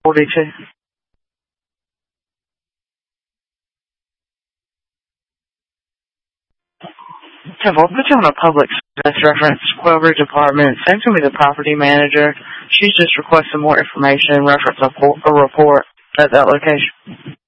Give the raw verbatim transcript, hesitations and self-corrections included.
forty-two. Have I put you on a public service reference? Quail Ridge Apartments. Same to me, the property manager. She's just requesting more information, reference a, a report at that location.